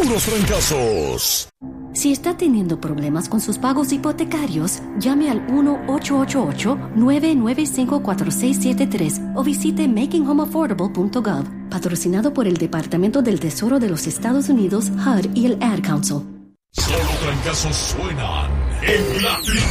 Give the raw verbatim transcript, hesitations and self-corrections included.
puros fracasos. Si está teniendo problemas con sus pagos hipotecarios, llame al uno ocho ocho ocho, nueve nueve cinco, cuatro seis siete tres o visite making home affordable punto gov, patrocinado por el Departamento del Tesoro de los Estados Unidos, H U D y el Ad Council. Solo fracasos suenan en la